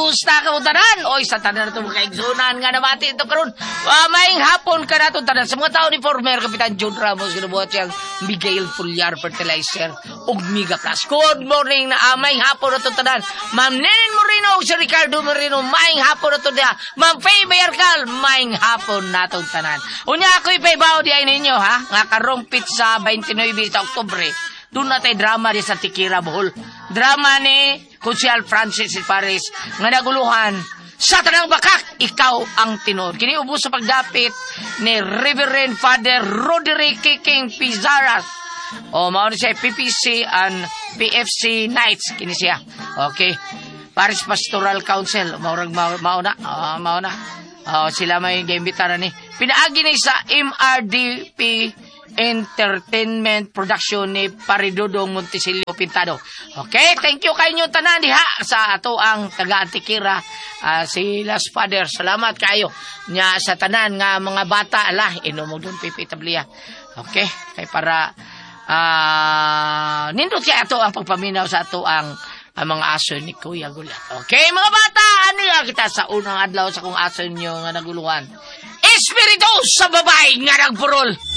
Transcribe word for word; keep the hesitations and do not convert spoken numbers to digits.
kumusta ka mo tanan? Oy, sa tanan nato mga kaigsunan nga nabati ito karon. Uh, maing hapon ka nato tanan. Sa mga tao ni former Kapitan John Ramos, kinubuhat siyang Miguel Pulgar Fertilizer ug Mega Plus. Good morning na uh, maing hapon nato tanan. Ma'am Nenen Moreno ug si Ricardo Moreno, maing hapon nato dia. Ma'am Faye Bayarcal, maing hapon nato tanan. Unya ako'y paybaw di ay ninyo ha. Nga karong pizza twenty-nine sa Oktubre. Doon na tayo drama di sa Tikira, Bohol. Drama ni Consial Francis Paris nga naguluhan sa tanang bakak, ikaw ang tinod. Kini ubos sa pagdapit ni Reverend Father Roderick King Pizaras. O, mauna siya P P C and P F C Knights. Kini siya. Okay. Paris Pastoral Council. Maurag ma mauna. Uh, mauna. Uh, sila may gaimbitaran ni. Pinaagi ni sa M R D P Entertainment Production ni Paridodong Montesilio Pintado. Okay, thank you kayo nyo tanan diha sa ato ang taga-Antikira, uh, si Las Father. Salamat kayo nya sa tanan nga mga bata ala inom doon pipitablia. Okay, kay para uh, nindot kay ato ang pagpaminaw sa ato ang ang mga aso ni Kuya Gulat. Okay, mga bata, ano ya kita sa unang adlaw sa kung aso nyo nga naguluhan. Espiritu sa babae nga nagburol.